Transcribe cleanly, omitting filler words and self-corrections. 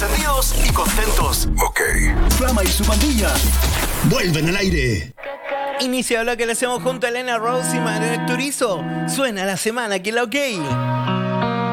encendidos y contentos. Ok. Flama y su pandilla vuelven al aire. Inicia lo que le hacemos junto a Elena Rose y Manuel Turizo. Suena la semana que la OK.